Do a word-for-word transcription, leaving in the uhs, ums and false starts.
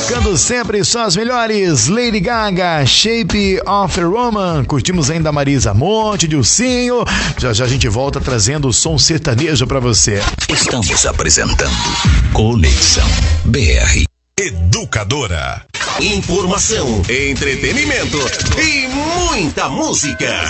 Tocando sempre só as melhores. Lady Gaga, Shape of a Woman. Curtimos ainda a Marisa Monte, Dilcinho. Já já a gente volta trazendo o som sertanejo pra você. Estamos apresentando Conexão B R. Educadora. Informação, entretenimento e muita música.